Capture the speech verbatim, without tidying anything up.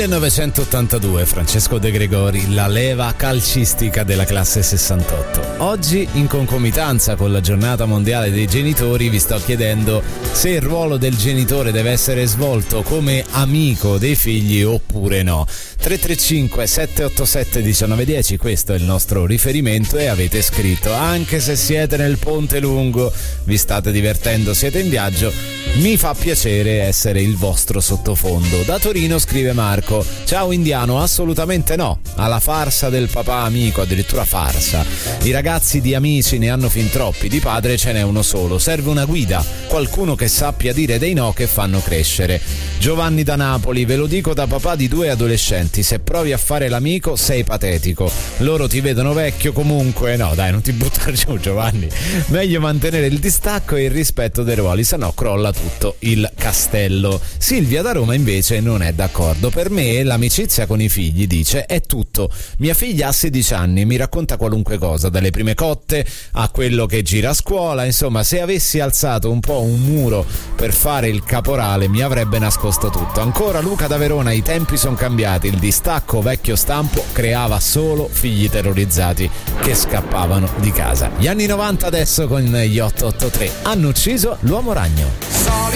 millenovecentottantadue, Francesco De Gregori, la leva calcistica della classe sessantotto. Oggi, in concomitanza con la giornata mondiale dei genitori, vi sto chiedendo se il ruolo del genitore deve essere svolto come amico dei figli oppure no. tre tre cinque sette otto sette uno nove uno zero, questo è il nostro riferimento, e avete scritto: anche se siete nel Ponte Lungo, vi state divertendo, siete in viaggio, mi fa piacere essere il vostro sottofondo. Da Torino scrive Marco: ciao Indiano, assolutamente no alla farsa del papà amico, addirittura farsa. I ragazzi di amici ne hanno fin troppi, di padre ce n'è uno solo, serve una guida, qualcuno che sappia dire dei no che fanno crescere. Giovanni da Napoli: ve lo dico da papà di due adolescenti, se provi a fare l'amico sei patetico, loro ti vedono vecchio comunque. No dai, non ti buttare giù Giovanni, meglio mantenere il distacco e il rispetto dei ruoli, se no crolla tutto il castello. Silvia da Roma invece non è d'accordo. Per me l'amicizia con i figli, dice, è tutto. Mia figlia ha sedici anni, mi racconta qualunque cosa, dalle prime cotte a quello che gira a scuola, insomma, se avessi alzato un po' un muro per fare il caporale mi avrebbe nascosto tutto. Ancora Luca da Verona: i tempi sono cambiati, il distacco vecchio stampo creava solo figli terrorizzati che scappavano di casa. Gli anni novanta adesso con gli otto otto tre hanno ucciso l'uomo ragno.